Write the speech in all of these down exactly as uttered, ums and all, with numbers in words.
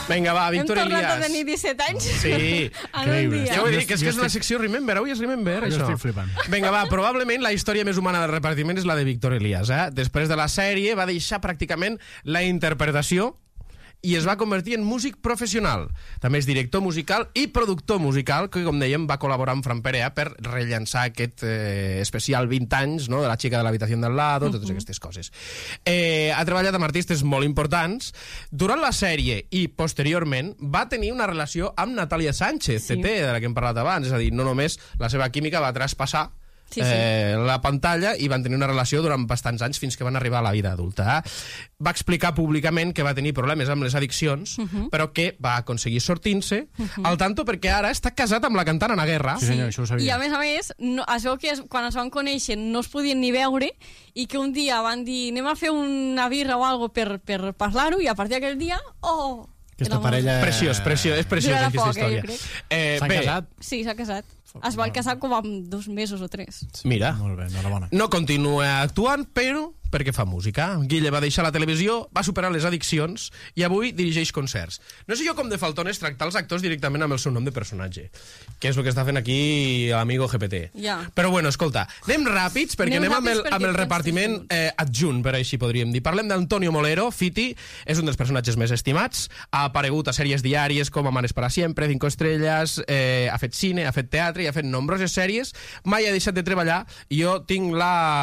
Vinga, va, Víctor Elias. Hem tornat a tenir disset anys sí. en un dia. Ja ho he dit, que és, que és una secció Remember, avui és Remember, jo això. estic flipant. Vinga, va, probablement la història més humana del repartiment és la de Víctor Elias. Eh? Després de la sèrie va deixar pràcticament la interpretació i es va convertir en músic professional. També és director musical i productor musical, que, com dèiem, va col·laborar amb Fran Perea per rellançar aquest eh, especial vint anys, no?, de La xica de l'habitació del lado, totes uh-huh. aquestes coses. Eh, ha treballat amb artistes molt importants. Durant la sèrie i posteriorment va tenir una relació amb Natàlia Sánchez, sí. T T, de la que hem parlat abans, és a dir, no només la seva química va traspassar Sí, sí. Eh, la pantalla i van tenir una relació durant bastants anys fins que van arribar a la vida adulta. Va explicar públicament que va tenir problemes amb les addiccions, uh -huh. però que va aconseguir sortir-se uh -huh. al tanto perquè ara està casat amb la cantant Ana Guerra. Sí, senyor, això ho sabia. I a més a més, no, això que es, quan es van conèixer no es podien ni veure i que un dia van dir anem a fer una birra o algo per, per parlar-ho i a partir d'aquell dia, oh... Aquesta parella... Preciós, preciós, és preciós aquesta poc, història. Eh, eh, S'han casat? Sí, s'ha casat. Es van casar com amb dos mesos o tres. Mira, molt bé, enhorabona. No continua actuant, però perquè fa música. Guille va deixar la televisió, va superar les addiccions i avui dirigeix concerts. No sé jo com de faltones tractar els actors directament amb el seu nom de personatge, que és el que està fent aquí l'amigo G P T. Ja. Però bueno, escolta, anem ràpids perquè anem, anem amb el, amb el repartiment eh, adjunt, per així podríem dir. Parlem d'Antonio Molero, Fiti, és un dels personatges més estimats, ha aparegut a sèries diàries com Amanes para siempre, Cinco estrellas, eh, ha fet cine, ha fet teatre i ha fet nombroses sèries, mai ha deixat de treballar i jo tinc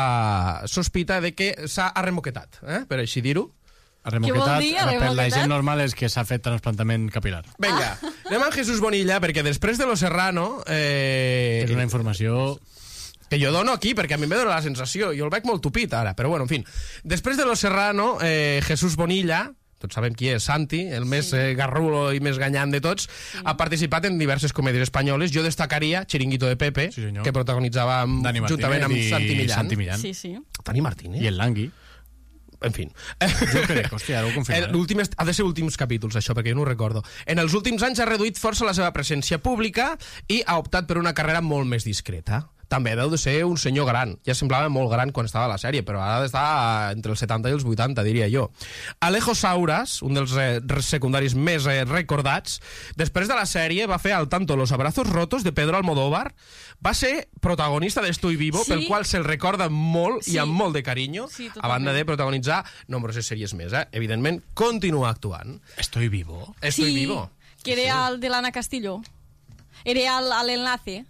la sospita de que s'ha arremoquetat, eh? Per així dir-ho. Arremoquetat, per la gent normal és que s'ha fet trasplantament capilar. Vinga, ah. anem amb Jesús Bonilla, perquè després de Lo Serrano... Eh, és una informació... que jo dono aquí, perquè a mi em dona la sensació, jo el veig molt tupit ara, però bueno, en fi. Després de Lo Serrano, eh, Jesús Bonilla, tots sabem qui és, Santi, el més sí. eh, garrulo i més ganyant de tots, sí. ha participat en diverses comèdies espanyoles. Jo destacaria Chiringuito de Pepe, sí, que protagonitzava amb, juntament amb Santi Millán. Santi Millán. Sí, sí. Tani Martínez. I el Langui. En fi. Jo crec, hòstia, ara ho confirmo. Eh? Ha de ser últims capítols, això, perquè jo no ho recordo. En els últims anys ha reduït força la seva presència pública i ha optat per una carrera molt més discreta. També deu de ser un senyor gran. Ja semblava molt gran quan estava a la sèrie, però ara està entre els setanta i els vuitanta, diria jo. Alejo Sauras, un dels eh, secundaris més eh, recordats, després de la sèrie va fer al tanto Los abrazos rotos de Pedro Almodóvar, va ser protagonista d'Estoy vivo, sí. pel qual se'l recorda molt sí. i amb molt de carinyo, sí, a banda de protagonitzar nombroses sèries més. Eh? Evidentment, continua actuant. Estoy vivo? Estoy sí, vivo. Que era sí. el de l'Anna Castillo. Era l'enlace.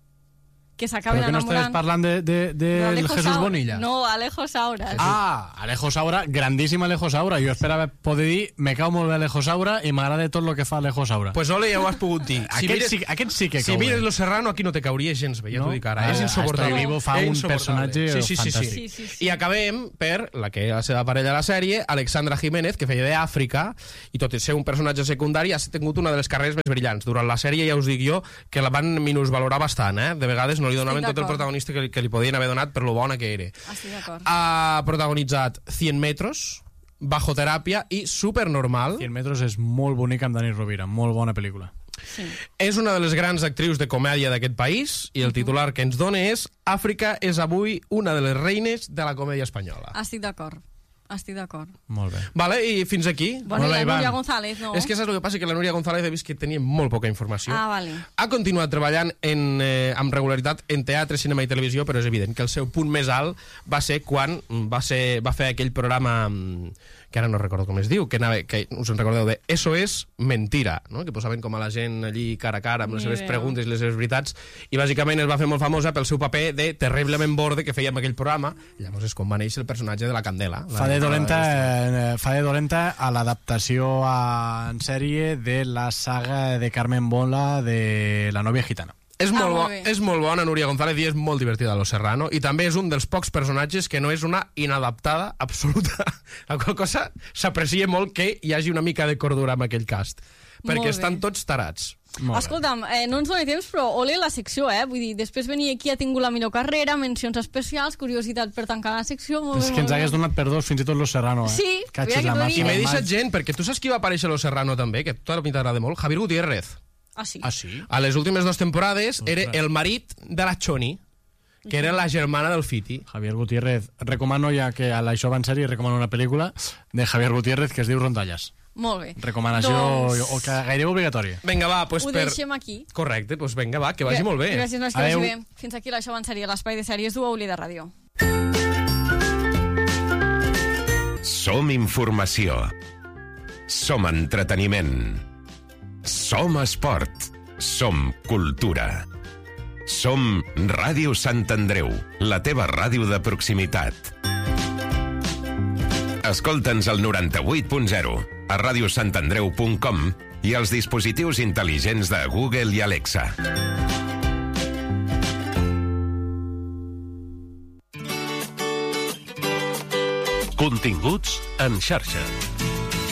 Que s'acaben enamorant. Però que no estàs parlant de, de, de, de Jesús Saura. Bonilla. No, Alejo Saura. Ah, Alejo Saura, grandíssim Alejo Saura. Jo esperava poder dir, me cau molt bé Alejo Saura i m'agrada tot el que fa Alejo Saura. Pues ole, ja ho has pogut dir. Si aquest, mires, sí, aquest sí que si cau bé. Si mires Lo Serrano, aquí no te cauria gens bé, ja no? t'ho dic ara. Ah, és insoportable. Estoy vivo fa un personatge sí, sí, sí, fantàstic. Sí, sí, sí. I acabem per la que la seva parella a la sèrie, Alexandra Jiménez, que feia d'Àfrica, i tot i ser un personatge secundari, ha tingut una de les carreres més brillants. Durant la sèrie, ja us dic jo, que la van minusvalorar bastant, eh? De vegades no li donaven tot el protagonisme que li, que li podien haver donat per lo bona que era. Estic d'acord. Ha protagonitzat cien metros, Bajo teràpia i Supernormal. cien metros és molt bonic amb Dani Rovira, molt bona pel·lícula. Sí. És una de les grans actrius de comèdia d'aquest país i el titular que ens dona és Àfrica és avui una de les reines de la comèdia espanyola. Estic d'acord. Estic d'acord. Molt bé. Vale, i fins aquí. Bueno, i la Núria González, no? És que saps el que passa? Que la Núria González he vist que tenia molt poca informació. Ah, vale. Ha continuat treballant en, eh, amb regularitat en teatre, cinema i televisió, però és evident que el seu punt més alt va ser quan va, ser, va fer aquell programa que ara no recordo com es diu, que, anava, que us en recordeu de Eso es mentira, no? Que posaven com a la gent allí cara a cara amb les seves preguntes i les seves veritats, i bàsicament es va fer molt famosa pel seu paper de terriblement borde que feia en aquell programa, i llavors és com va néixer el personatge de la Candela. Fa de dolenta, eh, fa de dolenta a l'adaptació en sèrie de la saga de Carmen Bola de La novia gitana. És molt, ah, bo, és molt bona Núria González i és molt divertida a Lo Serrano, i també és un dels pocs personatges que no és una inadaptada absoluta, la qual cosa s'aprecia molt que hi hagi una mica de cordura amb aquell cast, perquè estan tots tarats. Escolta'm, eh, no ens dona temps, però ole la secció, eh? Vull dir, després venir aquí ha tingut la millor carrera, mencions especials, curiositat per tancar la secció... És que ens hagués donat per dos, fins i tot Lo Serrano, eh? Sí, Catxes la I m'he deixat gent, perquè tu saps qui va aparèixer a Lo Serrano també, que a tota la pinta t'agrada molt? Javier Gutiérrez. Ah, sí? Ah, sí? A les últimes dues temporades era el marit de la Choni, que era la germana del Fiti. Javier Gutiérrez. Recomano, ja que a l'Això va en sèrie, recomano una pel·lícula de Javier Gutiérrez que es diu Rondallas. Molt bé. Recomanació Doncs- o que gairebé obligatòria. Vinga, va, doncs Ho per... deixem aquí. Correcte, doncs vinga, va, que vagi molt bé. Gràcies, Nois, que Adéu. vagi bé. Fins aquí l'Això en sèrie, l'espai de sèries d'U A U L I de Ràdio. Som informació. Som entreteniment. Som esport. Som cultura. Som Ràdio Sant Andreu, la teva ràdio de proximitat. Escolta'ns al noranta-vuit punt zero, a radiosantandreu punt com i als dispositius intel·ligents de Google i Alexa. Continguts en xarxa.